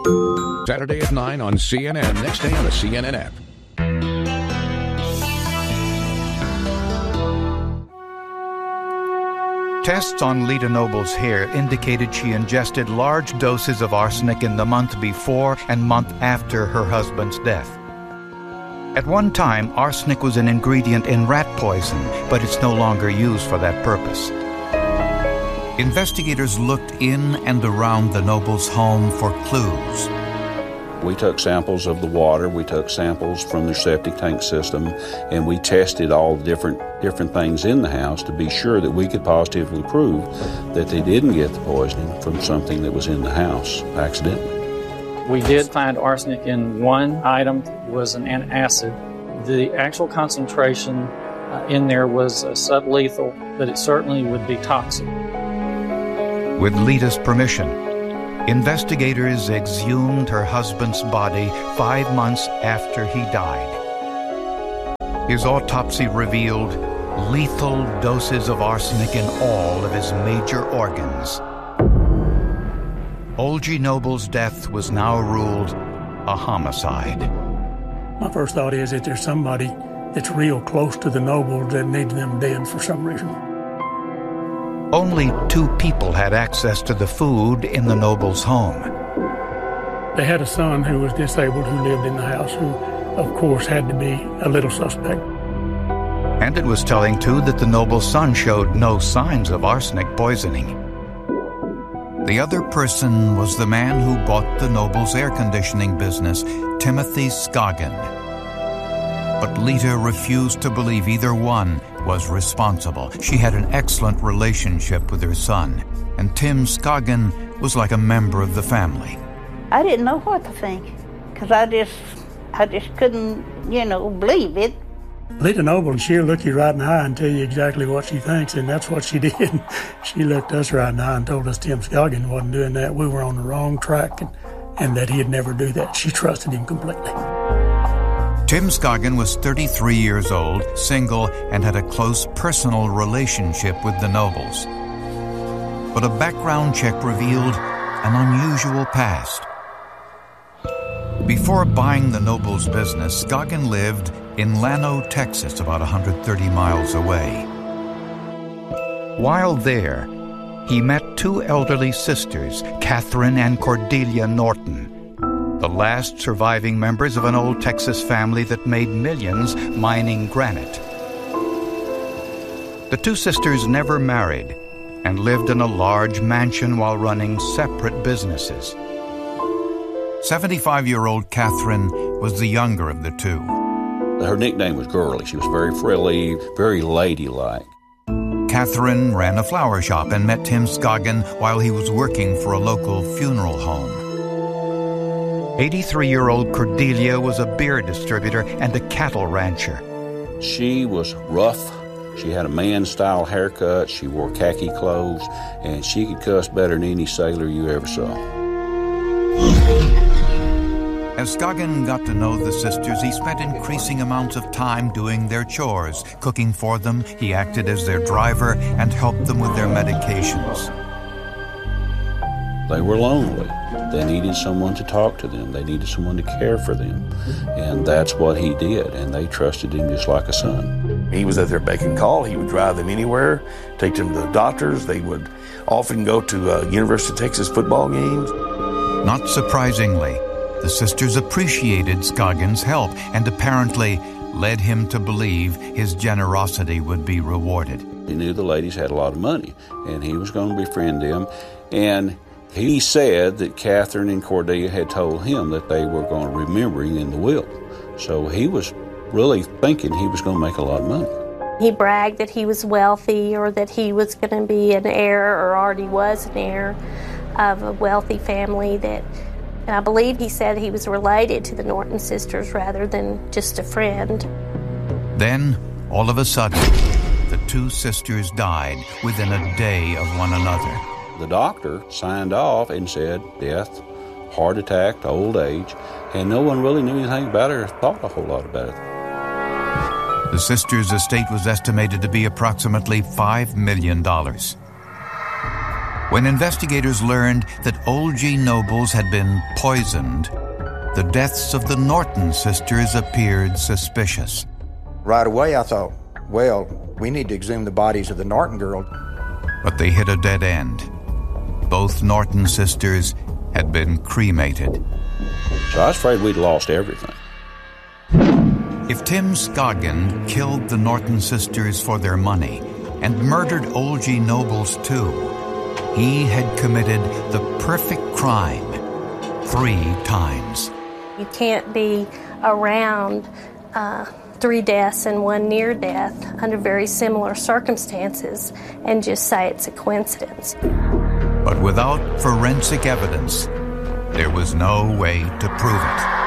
Saturday at 9 on CNN. Next day on the CNN app. Tests on Lita Noble's hair indicated she ingested large doses of arsenic in the month before and month after her husband's death. At one time, arsenic was an ingredient in rat poison, but it's no longer used for that purpose. Investigators looked in and around the Nobles' home for clues. We took samples of the water, we took samples from their septic tank system, and we tested all the different things in the house to be sure that we could positively prove that they didn't get the poisoning from something that was in the house accidentally. We did find arsenic in one item, was an antacid. The actual concentration in there was sublethal, but it certainly would be toxic. With Lita's permission, investigators exhumed her husband's body 5 months after he died. His autopsy revealed lethal doses of arsenic in all of his major organs. Olgie Noble's death was now ruled a homicide. My first thought is that there's somebody that's real close to the Nobles that needs them dead for some reason. Only 2 people had access to the food in the Nobles' home. They had a son who was disabled who lived in the house, who, of course, had to be a little suspect. And it was telling, too, that the Nobles' son showed no signs of arsenic poisoning. The other person was the man who bought the Nobles' air conditioning business, Timothy Scoggin. But Lita refused to believe either one was responsible. She had an excellent relationship with her son, and Tim Scoggin was like a member of the family. I didn't know what to think, because I just couldn't, believe it. Lita Noble, she'll look you right in the eye and tell you exactly what she thinks, and that's what she did. She looked us right in the eye and told us Tim Scoggin wasn't doing that. We were on the wrong track, and that he'd never do that. She trusted him completely. Tim Scoggin was 33 years old, single, and had a close personal relationship with the Nobles. But a background check revealed an unusual past. Before buying the Nobles' business, Scoggin lived in Llano, Texas, about 130 miles away. While there, he met 2 elderly sisters, Catherine and Cordelia Norton, the last surviving members of an old Texas family that made millions mining granite. The 2 sisters never married and lived in a large mansion while running separate businesses. 75-year-old Catherine was the younger of the 2. Her nickname was Girlie. She was very frilly, very ladylike. Catherine ran a flower shop and met Tim Scoggin while he was working for a local funeral home. 83-year-old Cordelia was a beer distributor and a cattle rancher. She was rough. She had a man-style haircut. She wore khaki clothes, and she could cuss better than any sailor you ever saw. As Scoggin got to know the sisters, he spent increasing amounts of time doing their chores, cooking for them. He acted as their driver and helped them with their medications. They were lonely. They needed someone to talk to them. They needed someone to care for them. And that's what he did, and they trusted him just like a son. He was at their beck and call. He would drive them anywhere, take them to the doctors. They would often go to University of Texas football games. Not surprisingly, the sisters appreciated Scoggin's help and apparently led him to believe his generosity would be rewarded. He knew the ladies had a lot of money, and he was going to befriend them. And he said that Catherine and Cordelia had told him that they were going to remember him in the will. So he was really thinking he was going to make a lot of money. He bragged that he was wealthy or that he was going to be an heir or already was an heir of a wealthy family. And I believe he said he was related to the Norton sisters rather than just a friend. Then, all of a sudden, the 2 sisters died within a day of one another. The doctor signed off and said death, heart attack, old age, and no one really knew anything about it or thought a whole lot about it. The sisters' estate was estimated to be approximately $5 million. When investigators learned that Old G. Nobles had been poisoned, the deaths of the Norton sisters appeared suspicious. Right away I thought, well, we need to exhume the bodies of the Norton girl. But they hit a dead end. Both Norton sisters had been cremated. So I was afraid we'd lost everything. If Tim Scoggin killed the Norton sisters for their money and murdered Old G. Nobles too, he had committed the perfect crime 3 times. You can't be around 3 deaths and 1 near death under very similar circumstances and just say it's a coincidence. But without forensic evidence, there was no way to prove it.